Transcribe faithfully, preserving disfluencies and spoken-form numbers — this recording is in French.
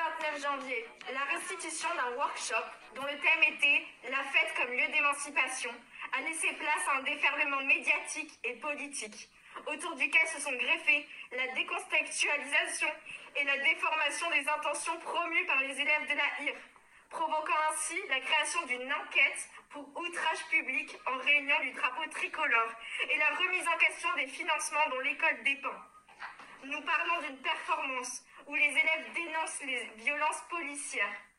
vingt-neuf janvier, la restitution d'un workshop dont le thème était « La fête comme lieu d'émancipation » a laissé place à un déferlement médiatique et politique, autour duquel se sont greffées la décontextualisation et la déformation des intentions promues par les élèves de la I R, provoquant ainsi la création d'une enquête pour outrage public en réunion du drapeau tricolore et la remise en question des financements dont l'école dépend. Nous parlons d'une performance où les élèves dénoncent les violences policières,